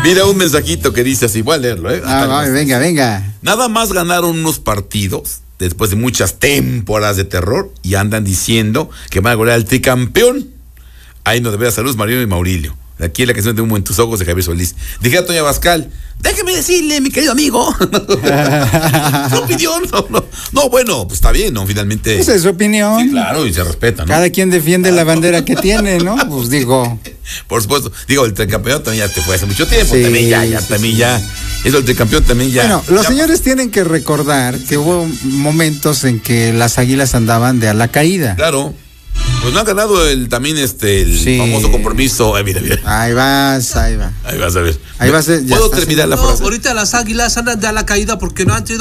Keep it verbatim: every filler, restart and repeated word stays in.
Mira un mensajito que dice así, voy a leerlo, ¿eh? Ah, va, venga, venga. Nada más ganaron unos partidos después de muchas temporadas de terror y andan diciendo que van a golear al tricampeón. Ahí nos debe saludos Mariano y Maurilio. Aquí la canción de Humo en tus ojos de Javier Solís. Dije a Toña Abascal, déjeme decirle, mi querido amigo. Su opinión. No, no, no, bueno, pues está bien, ¿no? Finalmente. Esa es su opinión. Sí, claro, y se respeta, ¿no? Cada quien defiende la bandera que tiene, ¿no? Pues digo. Por supuesto. Digo, el tricampeón también ya te fue hace mucho tiempo. Sí, también ya, ya, sí, también sí. ya. Eso, el tricampeón también ya. Bueno, los ya, señores tienen que recordar que hubo momentos en que las Águilas andaban de a la caída. Claro. Pues no han ganado el también este el Sí. famoso compromiso. Ay, mira, mira. Ahí vas, ahí va. Ahí vas a ver. Ahí vas a- ya ¿Puedo estás terminar la No, frase? ahorita las Águilas andan de a la caída porque no han tenido